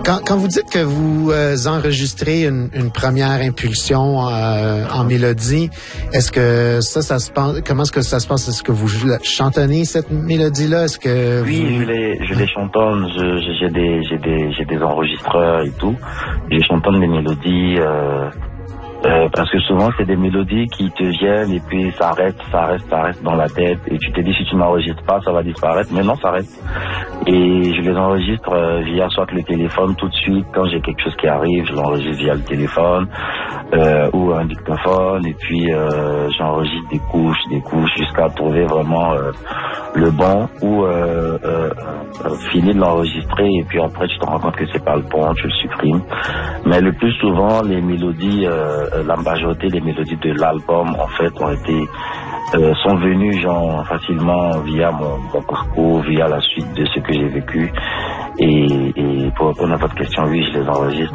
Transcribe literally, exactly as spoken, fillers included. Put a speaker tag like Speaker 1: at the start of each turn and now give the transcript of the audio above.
Speaker 1: Quand, quand vous dites que vous euh, enregistrez une, une première impulsion euh, en mélodie, est-ce que ça, ça se passe, comment est-ce que ça se passe? Est-ce que vous chantonnez cette mélodie-là? Est-ce que
Speaker 2: oui,
Speaker 1: vous...
Speaker 2: je les, je les chantonne. Je, je- j'ai des, j'ai des, j'ai des enregistreurs et tout. Je chantonne des mélodies. Euh, Euh, parce que souvent c'est des mélodies qui te viennent et puis ça reste, ça reste, ça reste dans la tête et tu te dis si tu n'enregistres pas ça va disparaître, mais non ça reste. Et je les enregistre euh, via soit le téléphone tout de suite quand j'ai quelque chose qui arrive, je l'enregistre via le téléphone euh, ou un dictaphone et puis euh, j'enregistre des couches, des couches jusqu'à trouver vraiment euh, le bon ou euh, euh, euh, finir de l'enregistrer et puis après tu te rends compte que c'est pas le bon, tu le supprimes. Mais le plus souvent les mélodies euh, la majorité des mélodies de l'album en fait ont été euh, sont venues genre facilement via mon, mon parcours, via la suite de ce que j'ai vécu et, et pour répondre à votre question, oui je les enregistre.